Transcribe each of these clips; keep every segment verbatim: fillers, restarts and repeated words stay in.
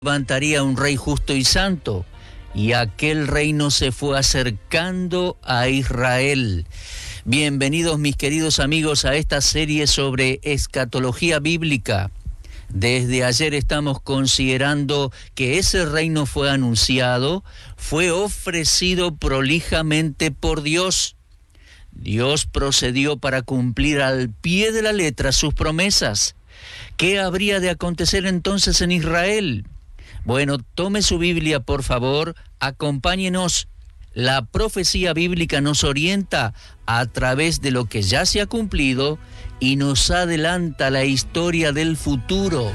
levantaría un rey justo y santo, y aquel reino se fue acercando a Israel. Bienvenidos, mis queridos amigos, a esta serie sobre escatología bíblica. Desde ayer estamos considerando que ese reino fue anunciado, fue ofrecido prolijamente por Dios. Dios procedió para cumplir al pie de la letra sus promesas. ¿Qué habría de acontecer entonces en Israel? Bueno, tome su Biblia, por favor, acompáñenos. La profecía bíblica nos orienta a través de lo que ya se ha cumplido y nos adelanta la historia del futuro.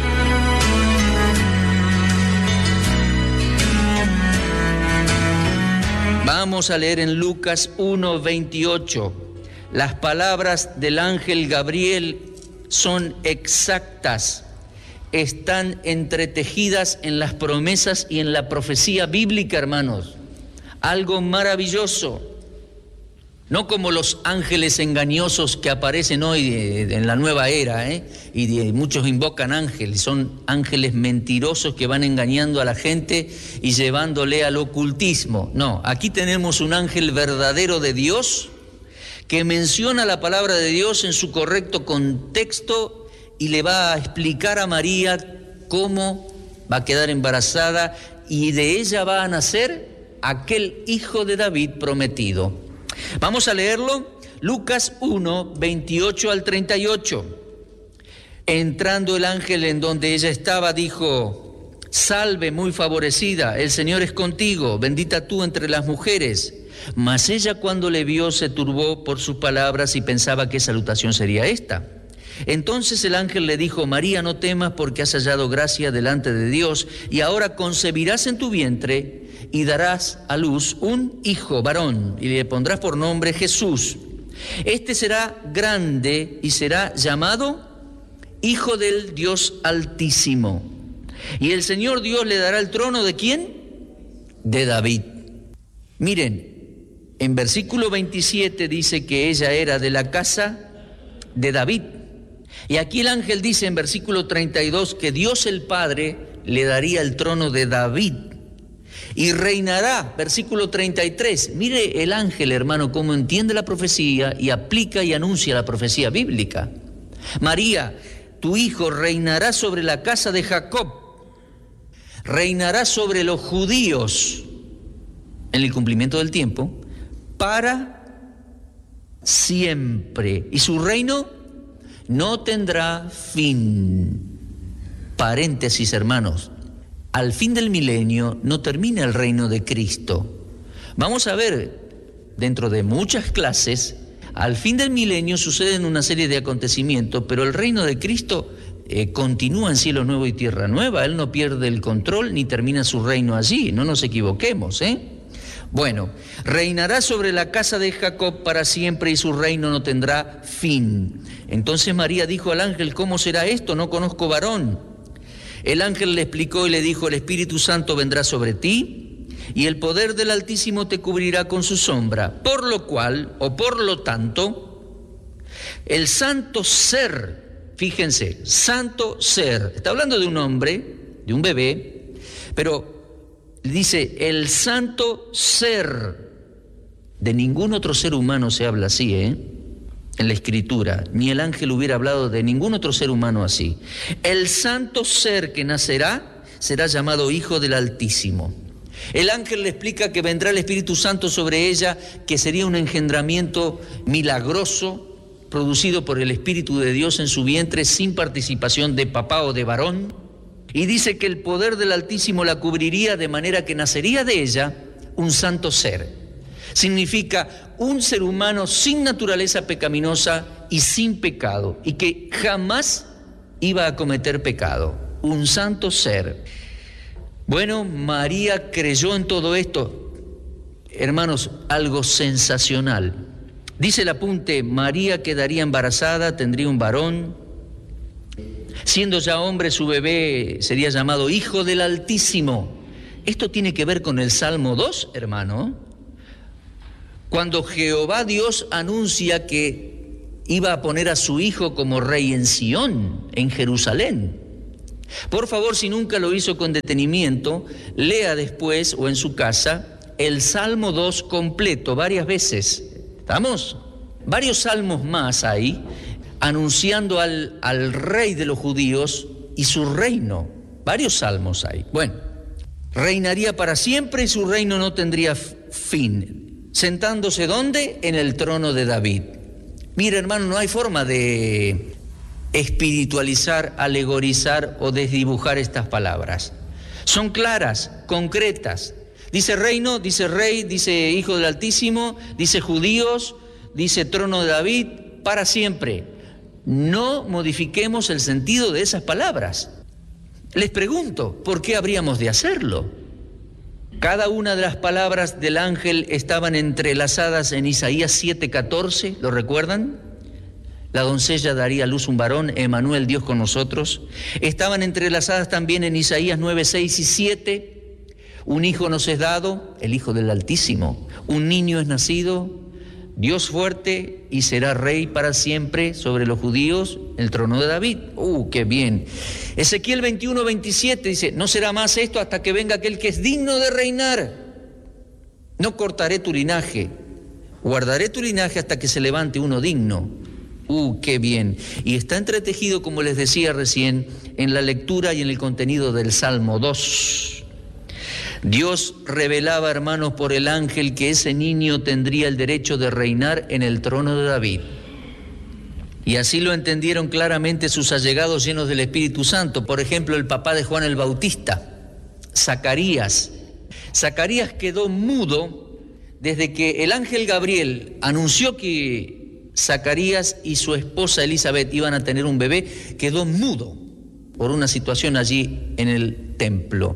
Vamos a leer en Lucas uno veintiocho. Las palabras del ángel Gabriel son exactas. Están entretejidas en las promesas y en la profecía bíblica, hermanos. Algo maravilloso. No como los ángeles engañosos que aparecen hoy en la nueva era, ¿eh? Y de, muchos invocan ángeles, son ángeles mentirosos que van engañando a la gente y llevándole al ocultismo. No, aquí tenemos un ángel verdadero de Dios que menciona la palabra de Dios en su correcto contexto y le va a explicar a María cómo va a quedar embarazada y de ella va a nacer aquel hijo de David prometido. Vamos a leerlo, Lucas uno, veintiocho al treinta y ocho. Entrando el ángel en donde ella estaba, dijo: Salve, muy favorecida, el Señor es contigo, bendita tú entre las mujeres. Mas ella, cuando le vio, se turbó por sus palabras y pensaba qué salutación sería esta. Entonces el ángel le dijo: María, no temas, porque has hallado gracia delante de Dios, y ahora concebirás en tu vientre y darás a luz un hijo varón, y le pondrás por nombre Jesús. Este será grande y será llamado Hijo del Dios Altísimo. Y el Señor Dios le dará el trono ¿de quién? De David. Miren, en versículo veintisiete dice que ella era de la casa de David. Y aquí el ángel dice en versículo treinta y dos que Dios el Padre le daría el trono de David y reinará, versículo treinta y tres. Mire el ángel, hermano, cómo entiende la profecía y aplica y anuncia la profecía bíblica. María, tu hijo reinará sobre la casa de Jacob, reinará sobre los judíos en el cumplimiento del tiempo para siempre, y su reino no tendrá fin. Paréntesis, hermanos. Al fin del milenio no termina el reino de Cristo. Vamos a ver, dentro de muchas clases, al fin del milenio suceden una serie de acontecimientos, pero el reino de Cristo eh, continúa en cielo nuevo y tierra nueva. Él no pierde el control ni termina su reino allí. No nos equivoquemos, ¿eh? Bueno, reinará sobre la casa de Jacob para siempre y su reino no tendrá fin. Entonces María dijo al ángel: ¿Cómo será esto? No conozco varón. El ángel le explicó y le dijo: El Espíritu Santo vendrá sobre ti y el poder del Altísimo te cubrirá con su sombra. Por lo cual, o por lo tanto, el santo ser, fíjense, santo ser, está hablando de un hombre, de un bebé, pero dice, el santo ser. De ningún otro ser humano se habla así, ¿eh? En la Escritura, ni el ángel hubiera hablado de ningún otro ser humano así. El santo ser que nacerá será llamado Hijo del Altísimo. El ángel le explica que vendrá el Espíritu Santo sobre ella, que sería un engendramiento milagroso, producido por el Espíritu de Dios en su vientre, sin participación de papá o de varón. Y dice que el poder del Altísimo la cubriría, de manera que nacería de ella un santo ser. Significa un ser humano sin naturaleza pecaminosa y sin pecado, y que jamás iba a cometer pecado. Un santo ser. Bueno, María creyó en todo esto. Hermanos, algo sensacional. Dice el apunte: María quedaría embarazada, tendría un varón. Siendo ya hombre, su bebé sería llamado Hijo del Altísimo. Esto tiene que ver con el Salmo dos, hermano. Cuando Jehová Dios anuncia que iba a poner a su hijo como rey en Sión, en Jerusalén. Por favor, si nunca lo hizo con detenimiento, lea después o en su casa el Salmo dos completo varias veces. ¿Estamos? Varios salmos más ahí, anunciando al, al rey de los judíos y su reino. Varios salmos hay. Bueno, reinaría para siempre y su reino no tendría fin. ¿Sentándose dónde? En el trono de David. Mira, hermano, no hay forma de espiritualizar, alegorizar o desdibujar estas palabras. Son claras, concretas. Dice reino, dice rey, dice hijo del Altísimo, dice judíos, dice trono de David, para siempre. No modifiquemos el sentido de esas palabras. Les pregunto, ¿por qué habríamos de hacerlo? Cada una de las palabras del ángel estaban entrelazadas en Isaías siete catorce, ¿lo recuerdan? La doncella daría a luz un varón, Emmanuel, Dios con nosotros. Estaban entrelazadas también en Isaías nueve seis y siete. Un hijo nos es dado, el Hijo del Altísimo. Un niño es nacido, Dios fuerte, y será rey para siempre sobre los judíos, el trono de David. ¡Uh, qué bien! Ezequiel veintiuno veintisiete dice, no será más esto hasta que venga aquel que es digno de reinar. No cortaré tu linaje, guardaré tu linaje hasta que se levante uno digno. ¡Uh, qué bien! Y está entretejido, como les decía recién, en la lectura y en el contenido del Salmo dos. Dios revelaba, hermanos, por el ángel que ese niño tendría el derecho de reinar en el trono de David. Y así lo entendieron claramente sus allegados llenos del Espíritu Santo. Por ejemplo, el papá de Juan el Bautista, Zacarías. Zacarías quedó mudo desde que el ángel Gabriel anunció que Zacarías y su esposa Elizabeth iban a tener un bebé. Quedó mudo por una situación allí en el templo.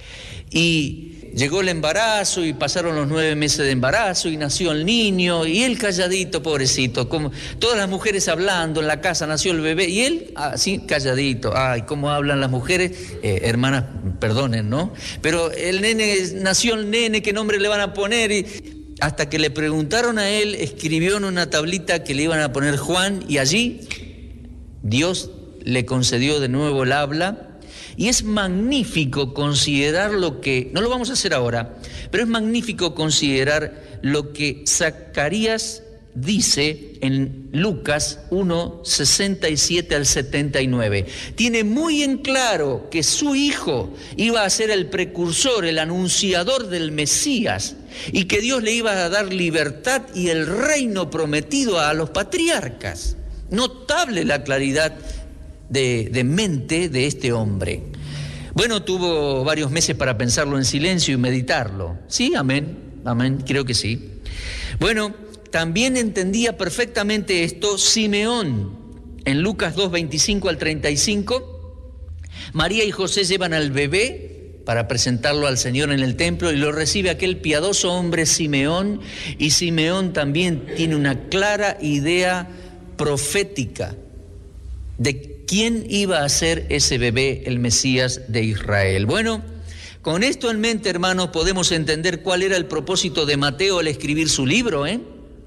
Y llegó el embarazo y pasaron los nueve meses de embarazo y nació el niño y él calladito, pobrecito, como todas las mujeres hablando en la casa, nació el bebé y él así calladito. Ay, cómo hablan las mujeres, eh, hermanas, perdonen, ¿no? Pero el nene, nació el nene, ¿qué nombre le van a poner? Y hasta que le preguntaron a él, escribió en una tablita que le iban a poner Juan y allí Dios le concedió de nuevo el habla. Y es magnífico considerar lo que, no lo vamos a hacer ahora, pero es magnífico considerar lo que Zacarías dice en Lucas uno, sesenta y siete al setenta y nueve. Tiene muy en claro que su hijo iba a ser el precursor, el anunciador del Mesías, y que Dios le iba a dar libertad y el reino prometido a los patriarcas. Notable la claridad De, de mente de este hombre. Bueno, tuvo varios meses para pensarlo en silencio y meditarlo. Sí, amén, amén, creo que sí. Bueno, también entendía perfectamente esto Simeón. En Lucas dos, veinticinco al treinta y cinco, María y José llevan al bebé para presentarlo al Señor en el templo y lo recibe aquel piadoso hombre Simeón, y Simeón también tiene una clara idea profética de quién iba a ser ese bebé, el Mesías de Israel. Bueno, con esto en mente, hermanos, podemos entender cuál era el propósito de Mateo al escribir su libro, ¿eh?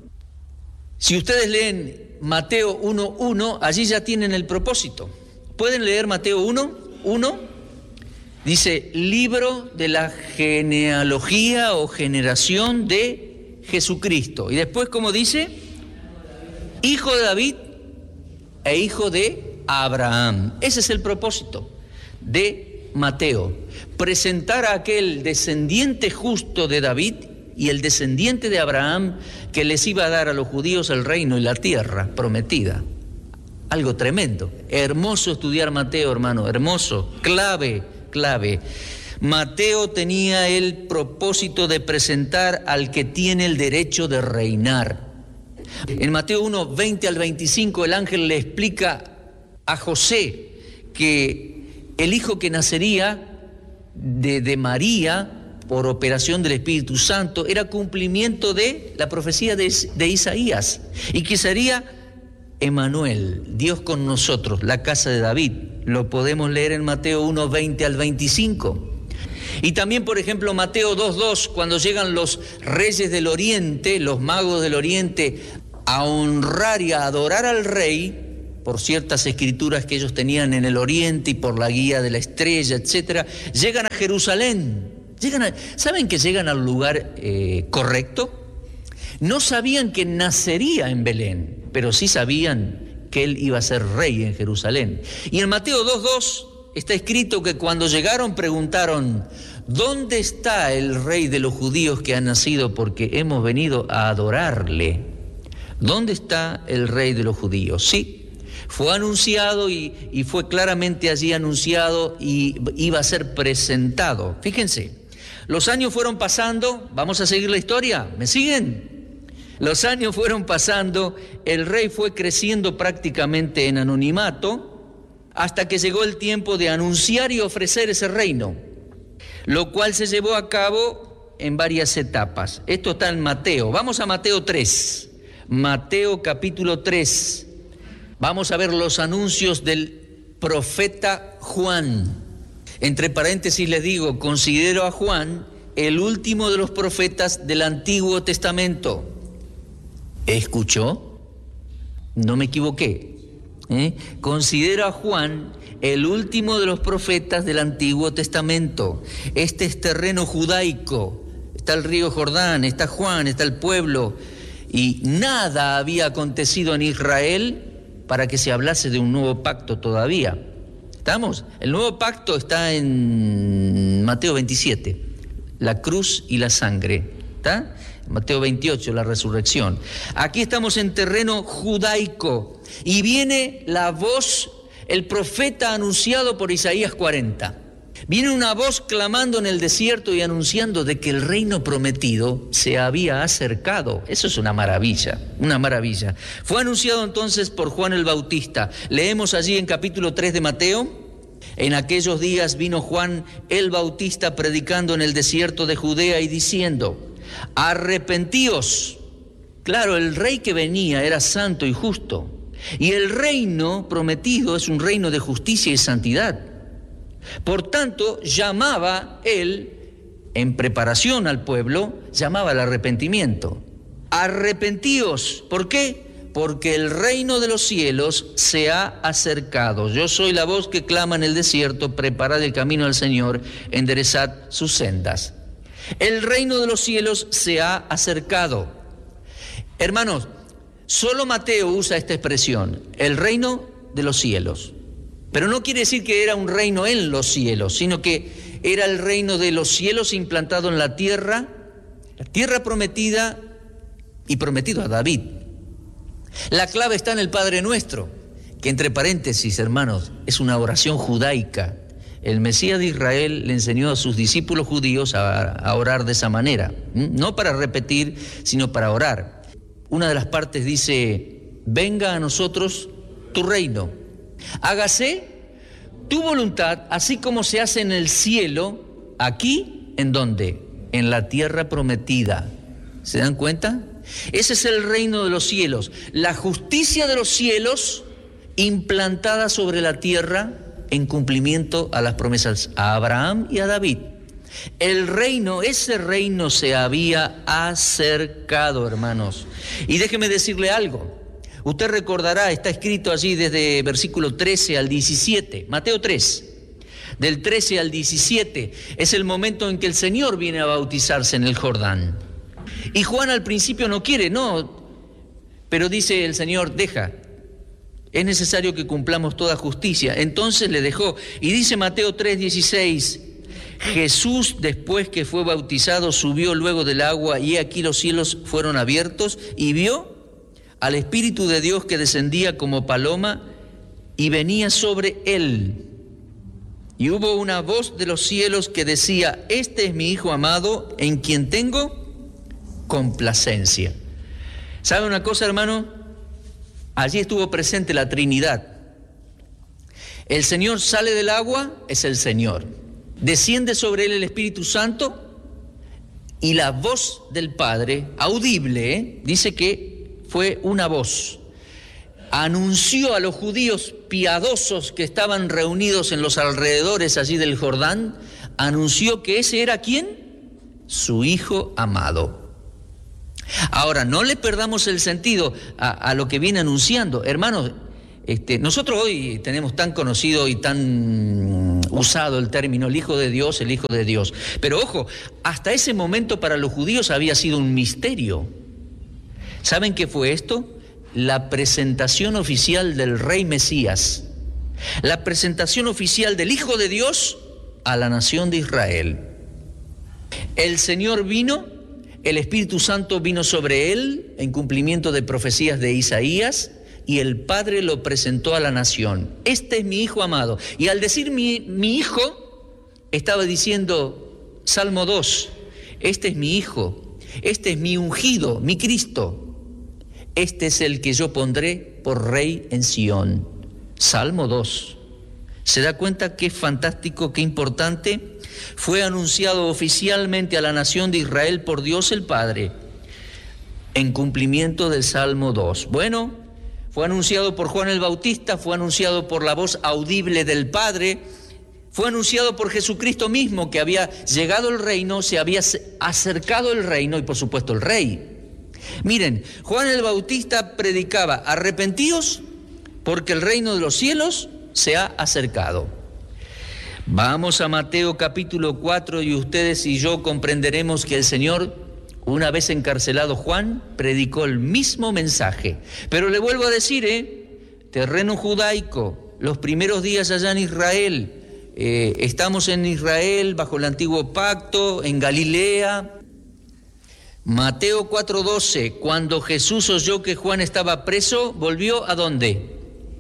Si ustedes leen Mateo uno uno, allí ya tienen el propósito. ¿Pueden leer Mateo uno uno? Dice, libro de la genealogía o generación de Jesucristo. Y después, ¿cómo dice? Hijo de David e hijo de Abraham. Ese es el propósito de Mateo, presentar a aquel descendiente justo de David y el descendiente de Abraham que les iba a dar a los judíos el reino y la tierra prometida. Algo tremendo, hermoso estudiar Mateo, hermano, hermoso, clave, clave. Mateo tenía el propósito de presentar al que tiene el derecho de reinar. En Mateo uno, veinte al veinticinco, el ángel le explica a José que el hijo que nacería de, de María por operación del Espíritu Santo era cumplimiento de la profecía de, de Isaías, y que sería Emmanuel, Dios con nosotros, la casa de David. Lo podemos leer en Mateo uno, veinte al veinticinco. Y también, por ejemplo, Mateo dos dos, cuando llegan los reyes del oriente, los magos del oriente, a honrar y a adorar al rey, por ciertas escrituras que ellos tenían en el oriente y por la guía de la estrella, etcétera, llegan a Jerusalén. Llegan a, ¿saben que llegan al lugar eh, correcto? No sabían que nacería en Belén, pero sí sabían que él iba a ser rey en Jerusalén. Y en Mateo dos dos está escrito que cuando llegaron preguntaron: ¿dónde está el rey de los judíos que ha nacido? Porque hemos venido a adorarle. ¿Dónde está el rey de los judíos? Sí, fue anunciado y, y fue claramente allí anunciado y iba a ser presentado. Fíjense, los años fueron pasando. Vamos a seguir la historia. ¿Me siguen? Los años fueron pasando, el rey fue creciendo prácticamente en anonimato hasta que llegó el tiempo de anunciar y ofrecer ese reino, lo cual se llevó a cabo en varias etapas. Esto está en Mateo. Vamos a Mateo tres. Mateo capítulo tres. Vamos a ver los anuncios del profeta Juan. Entre paréntesis les digo, considero a Juan el último de los profetas del Antiguo Testamento. ¿Escuchó? No me equivoqué. ¿Eh? Considero a Juan el último de los profetas del Antiguo Testamento. Este es terreno judaico. Está el río Jordán, está Juan, está el pueblo. Y nada había acontecido en Israel para que se hablase de un nuevo pacto todavía. ¿Estamos? El nuevo pacto está en Mateo veintisiete, la cruz y la sangre. ¿Está? Mateo veintiocho, la resurrección. Aquí estamos en terreno judaico y viene la voz, el profeta anunciado por Isaías cuarenta. Viene una voz clamando en el desierto y anunciando de que el reino prometido se había acercado. Eso es una maravilla, una maravilla. Fue anunciado entonces por Juan el Bautista. Leemos allí en capítulo tres de Mateo: en aquellos días vino Juan el Bautista predicando en el desierto de Judea y diciendo: arrepentíos. Claro, el rey que venía era santo y justo, y el reino prometido es un reino de justicia y santidad. Por tanto, llamaba él, en preparación al pueblo, llamaba al arrepentimiento. Arrepentíos. ¿Por qué? Porque el reino de los cielos se ha acercado. Yo soy la voz que clama en el desierto: preparad el camino al Señor, enderezad sus sendas. El reino de los cielos se ha acercado. Hermanos, solo Mateo usa esta expresión, el reino de los cielos. Pero no quiere decir que era un reino en los cielos, sino que era el reino de los cielos implantado en la tierra, la tierra prometida y prometido a David. La clave está en el Padre Nuestro, que entre paréntesis, hermanos, es una oración judaica. El Mesías de Israel le enseñó a sus discípulos judíos a, a orar de esa manera, no para repetir, sino para orar. Una de las partes dice: venga a nosotros tu reino. Hágase tu voluntad, así como se hace en el cielo, aquí, ¿en dónde? En la tierra prometida. ¿Se dan cuenta? Ese es el reino de los cielos, la justicia de los cielos implantada sobre la tierra en cumplimiento a las promesas a Abraham y a David. El reino, ese reino se había acercado, hermanos. Y déjeme decirle algo. Usted recordará, está escrito allí desde versículo trece al diecisiete, Mateo tres, del trece al diecisiete, es el momento en que el Señor viene a bautizarse en el Jordán. Y Juan al principio no quiere, no, pero dice el Señor: deja, es necesario que cumplamos toda justicia. Entonces le dejó, y dice Mateo tres dieciséis, Jesús, después que fue bautizado, subió luego del agua, y aquí los cielos fueron abiertos, y vio al Espíritu de Dios que descendía como paloma y venía sobre él. Y hubo una voz de los cielos que decía: este es mi Hijo amado, en quien tengo complacencia. ¿Sabe una cosa, hermano? Allí estuvo presente la Trinidad. El Señor sale del agua, es el Señor. Desciende sobre él el Espíritu Santo, y la voz del Padre, audible, ¿eh? dice que fue una voz, anunció a los judíos piadosos que estaban reunidos en los alrededores allí del Jordán, anunció que ese era ¿quién? Su Hijo amado. Ahora, no le perdamos el sentido a, a lo que viene anunciando. Hermanos, Este, nosotros hoy tenemos tan conocido y tan usado el término el Hijo de Dios, el Hijo de Dios. Pero ojo, hasta ese momento para los judíos había sido un misterio. ¿Saben qué fue esto? La presentación oficial del Rey Mesías. La presentación oficial del Hijo de Dios a la nación de Israel. El Señor vino, el Espíritu Santo vino sobre él en cumplimiento de profecías de Isaías, y el Padre lo presentó a la nación. Este es mi Hijo amado. Y al decir mi, mi Hijo, estaba diciendo, Salmo dos, este es mi Hijo, este es mi ungido, mi Cristo. Este es el que yo pondré por Rey en Sión. Salmo dos. ¿Se da cuenta qué fantástico, qué importante? Fue anunciado oficialmente a la nación de Israel por Dios el Padre, en cumplimiento del Salmo dos. Bueno, fue anunciado por Juan el Bautista, fue anunciado por la voz audible del Padre, fue anunciado por Jesucristo mismo, que había llegado el reino, se había acercado el reino y por supuesto el Rey. Miren, Juan el Bautista predicaba, arrepentíos porque el reino de los cielos se ha acercado. Vamos a Mateo capítulo cuatro y ustedes y yo comprenderemos que el Señor, una vez encarcelado Juan, predicó el mismo mensaje. Pero le vuelvo a decir, ¿eh? terreno judaico, los primeros días allá en Israel, eh, estamos en Israel bajo el antiguo pacto, en Galilea. Mateo cuatro doce, cuando Jesús oyó que Juan estaba preso, ¿volvió a dónde?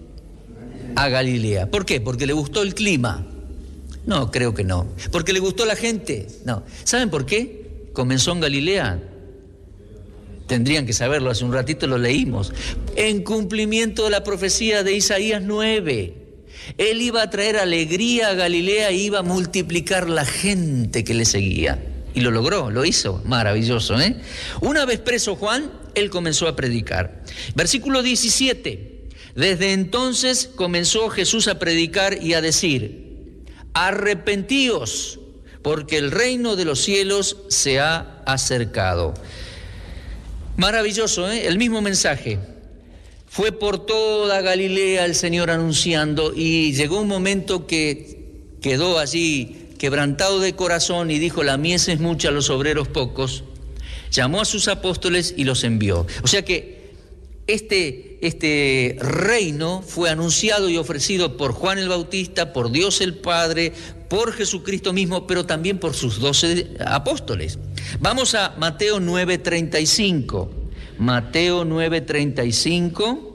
A Galilea. ¿Por qué? ¿Porque le gustó el clima? No, creo que no. ¿Porque le gustó la gente? No. ¿Saben por qué? Comenzó en Galilea. Tendrían que saberlo, hace un ratito lo leímos. En cumplimiento de la profecía de Isaías nueve. Él iba a traer alegría a Galilea e iba a multiplicar la gente que le seguía. Y lo logró, lo hizo. Maravilloso, ¿eh? Una vez preso Juan, él comenzó a predicar. Versículo diecisiete. Desde entonces comenzó Jesús a predicar y a decir, arrepentíos, porque el reino de los cielos se ha acercado. Maravilloso, ¿eh? El mismo mensaje. Fue por toda Galilea el Señor anunciando y llegó un momento que quedó allí quebrantado de corazón y dijo, la mies es mucha, los obreros pocos. Llamó a sus apóstoles y los envió. O sea que este, este reino fue anunciado y ofrecido por Juan el Bautista, por Dios el Padre, por Jesucristo mismo, pero también por sus doce apóstoles. Vamos a Mateo nueve treinta y cinco. Mateo nueve treinta y cinco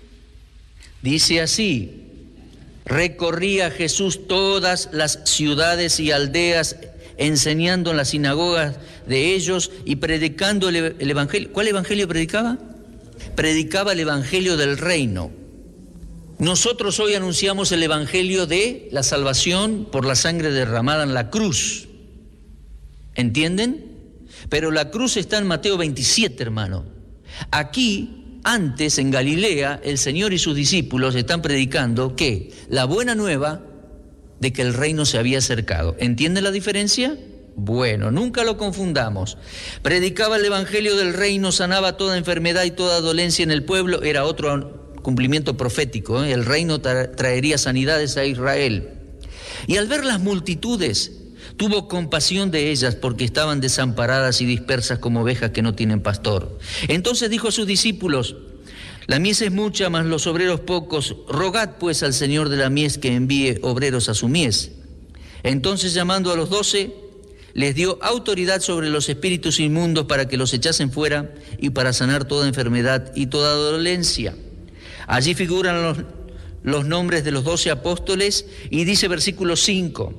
dice así, recorría Jesús todas las ciudades y aldeas, enseñando en las sinagogas de ellos y predicando el, el evangelio. ¿Cuál evangelio predicaba? Predicaba el evangelio del reino. Nosotros hoy anunciamos el evangelio de la salvación por la sangre derramada en la cruz. ¿Entienden? Pero la cruz está en Mateo veintisiete, hermano. Aquí, antes, en Galilea, el Señor y sus discípulos están predicando que la buena nueva de que el reino se había acercado. ¿Entienden la diferencia? Bueno, nunca lo confundamos. Predicaba el evangelio del reino, sanaba toda enfermedad y toda dolencia en el pueblo. Era otro cumplimiento profético, ¿eh? El reino tra- traería sanidades a Israel. Y al ver las multitudes, tuvo compasión de ellas porque estaban desamparadas y dispersas como ovejas que no tienen pastor. Entonces dijo a sus discípulos, la mies es mucha, mas los obreros pocos. Rogad pues al Señor de la mies que envíe obreros a su mies. Entonces llamando a los doce, les dio autoridad sobre los espíritus inmundos para que los echasen fuera y para sanar toda enfermedad y toda dolencia. Allí figuran los, los nombres de los doce apóstoles y dice versículo cinco,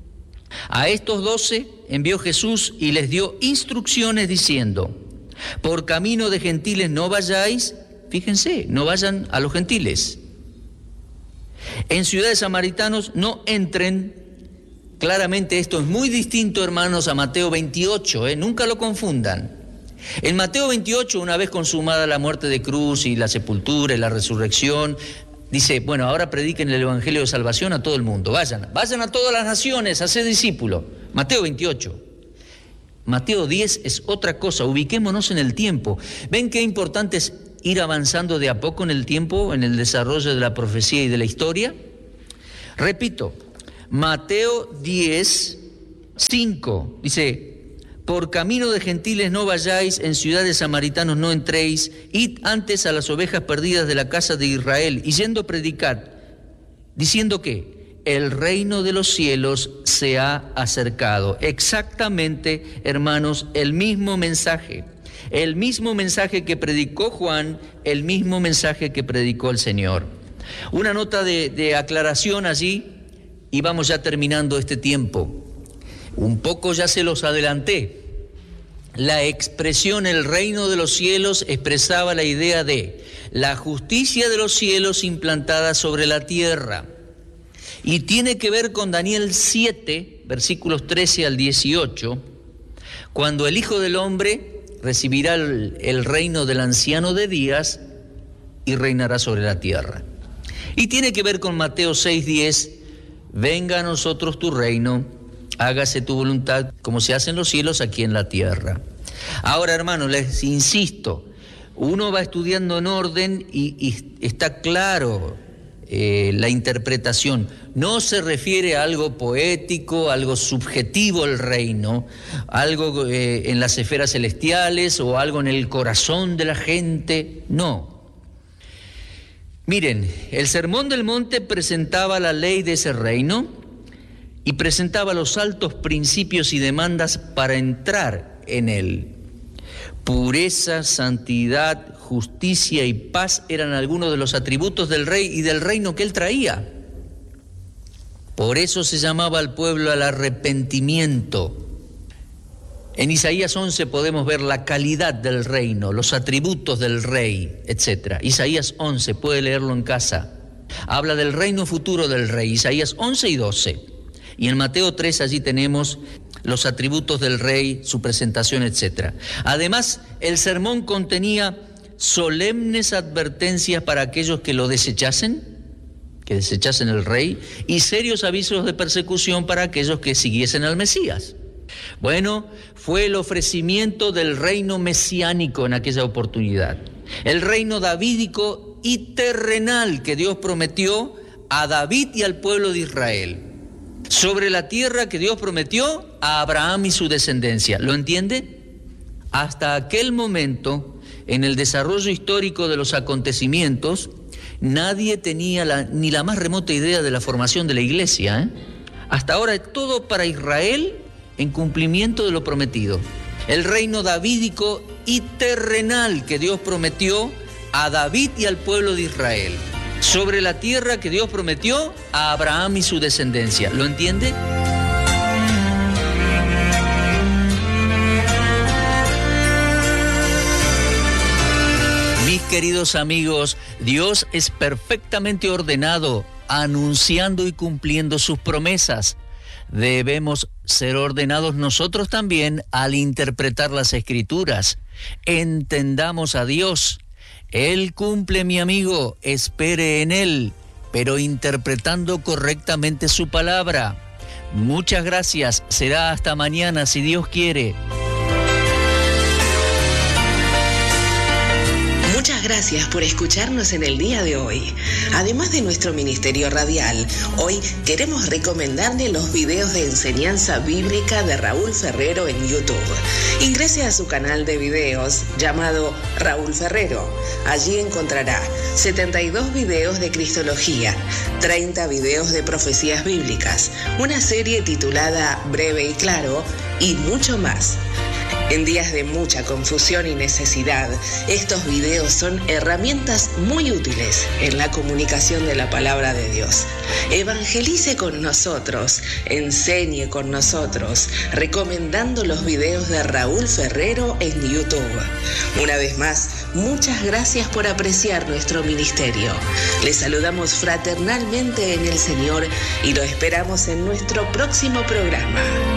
a estos doce envió Jesús y les dio instrucciones diciendo, por camino de gentiles no vayáis, fíjense, no vayan a los gentiles. En ciudades samaritanos no entren. Claramente esto es muy distinto, hermanos, a Mateo veintiocho, ¿eh? Nunca lo confundan. En Mateo veintiocho, una vez consumada la muerte de cruz y la sepultura y la resurrección, dice, bueno, ahora prediquen el evangelio de salvación a todo el mundo, vayan, vayan a todas las naciones, a ser discípulos. Mateo veintiocho. Mateo diez es otra cosa, ubiquémonos en el tiempo. ¿Ven qué importante es ir avanzando de a poco en el tiempo, en el desarrollo de la profecía y de la historia? Repito, Mateo diez, cinco, dice: por camino de gentiles no vayáis, en ciudades samaritanos no entréis, id antes a las ovejas perdidas de la casa de Israel, y yendo predicad, diciendo que el reino de los cielos se ha acercado. Exactamente, hermanos, el mismo mensaje, el mismo mensaje que predicó Juan, el mismo mensaje que predicó el Señor. Una nota de, de aclaración allí, y vamos ya terminando este tiempo. Un poco ya se los adelanté. La expresión el reino de los cielos expresaba la idea de la justicia de los cielos implantada sobre la tierra. Y tiene que ver con Daniel siete, versículos trece al dieciocho, cuando el Hijo del Hombre recibirá el, el reino del anciano de días y reinará sobre la tierra. Y tiene que ver con Mateo seis, diez, venga a nosotros tu reino, hágase tu voluntad como se hace en los cielos, aquí en la tierra. Ahora, hermanos, les insisto, uno va estudiando en orden y, y está claro eh, la interpretación. No se refiere a algo poético, algo subjetivo el reino, algo eh, en las esferas celestiales o algo en el corazón de la gente, no. Miren, el Sermón del Monte presentaba la ley de ese reino y presentaba los altos principios y demandas para entrar en él. Pureza, santidad, justicia y paz eran algunos de los atributos del rey y del reino que él traía. Por eso se llamaba al pueblo al arrepentimiento. En Isaías once podemos ver la calidad del reino, los atributos del rey, etcétera. Isaías once, puede leerlo en casa. Habla del reino futuro del rey, Isaías once y doce. Y en Mateo tres allí tenemos los atributos del rey, su presentación, etcétera. Además, el sermón contenía solemnes advertencias para aquellos que lo desechasen, que desechasen el rey, y serios avisos de persecución para aquellos que siguiesen al Mesías. Bueno, fue el ofrecimiento del reino mesiánico en aquella oportunidad, el reino davídico y terrenal que Dios prometió a David y al pueblo de Israel, sobre la tierra que Dios prometió a Abraham y su descendencia. ¿Lo entiende? Hasta aquel momento, en el desarrollo histórico de los acontecimientos, nadie tenía la, ni la más remota idea de la formación de la iglesia, ¿eh? Hasta ahora todo para Israel en cumplimiento de lo prometido. El reino davídico y terrenal que Dios prometió a David y al pueblo de Israel, sobre la tierra que Dios prometió a Abraham y su descendencia. ¿Lo entiende? Mis queridos amigos, Dios es perfectamente ordenado, anunciando y cumpliendo sus promesas. Debemos ser ordenados nosotros también al interpretar las Escrituras. Entendamos a Dios. Él cumple, mi amigo, espere en Él, pero interpretando correctamente su palabra. Muchas gracias. Será hasta mañana, si Dios quiere. Muchas gracias por escucharnos en el día de hoy. Además de nuestro ministerio radial, hoy queremos recomendarle los videos de enseñanza bíblica de Raúl Ferrero en YouTube. Ingrese a su canal de videos llamado Raúl Ferrero. Allí encontrará setenta y dos videos de Cristología, treinta videos de profecías bíblicas, una serie titulada Breve y Claro y mucho más. En días de mucha confusión y necesidad, estos videos son herramientas muy útiles en la comunicación de la palabra de Dios. Evangelice con nosotros, enseñe con nosotros, recomendando los videos de Raúl Ferrero en YouTube. Una vez más, muchas gracias por apreciar nuestro ministerio. Les saludamos fraternalmente en el Señor y lo esperamos en nuestro próximo programa.